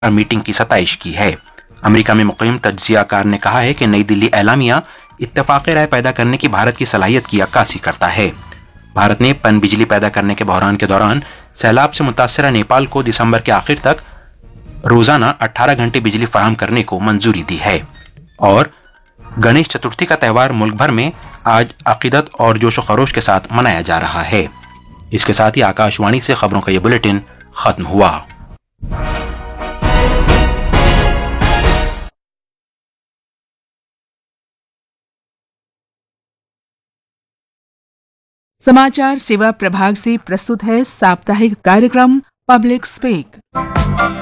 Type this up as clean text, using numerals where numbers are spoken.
Meeting की सताइश की है। अमेरिका में मुकीम तज्जियाकार ने कहा है कि नई दिल्ली एलामिया इत्तेफाक राय पैदा करने की भारत की सलाहियत की अक्कासी करता है। भारत ने पन बिजली पैदा करने के बहरान के दौरान सैलाब से मुतासरा नेपाल को दिसंबर के आखिर तक रोजाना 18 घंटे बिजली फराहम करने को मंजूरी दी है। और गणेश चतुर्थी का त्यौहार मुल्क भर में आज अकीदत और जोशो खरोश के साथ मनाया जा रहा है। इसके साथ ही आकाशवाणी से खबरों का यह बुलेटिन खत्म हुआ। समाचार सेवा प्रभाग से प्रस्तुत है साप्ताहिक कार्यक्रम पब्लिक स्पीक।